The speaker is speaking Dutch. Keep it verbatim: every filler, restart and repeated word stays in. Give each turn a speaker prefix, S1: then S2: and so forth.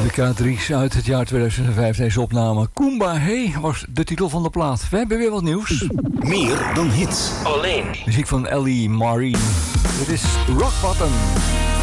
S1: De K drie's uit het jaar tweeduizend vijf, deze opname. Kumba Hey was de titel van de plaat. We hebben weer wat nieuws.
S2: Meer dan hits.
S3: Alleen.
S1: Muziek van Ellie Marie. Dit is Rock Bottom.